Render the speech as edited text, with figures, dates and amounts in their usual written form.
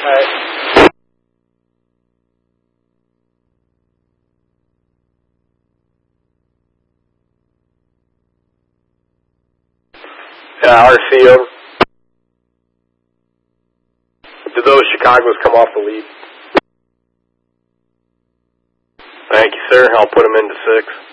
Alright. RC over. Did those Chicagos come off the lead? Thank you, sir. I'll put them into 6.